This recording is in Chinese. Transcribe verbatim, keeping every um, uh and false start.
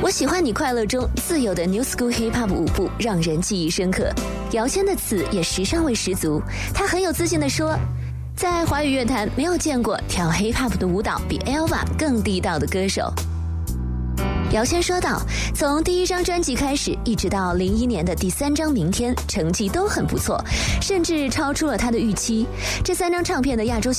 我喜欢你快乐中自由的 New School Hip Hop 舞步，让人记忆深刻。姚谦的词也时尚味十足，他很有自信地说，在华语乐坛没有见过跳 Hip Hop 的舞蹈比 Elva 更地道的歌手。姚谦说道，从第一张专辑开始，一直到零一年的第三张《明天》，成绩都很不错，甚至超出了他的预期。这三张唱片的亚洲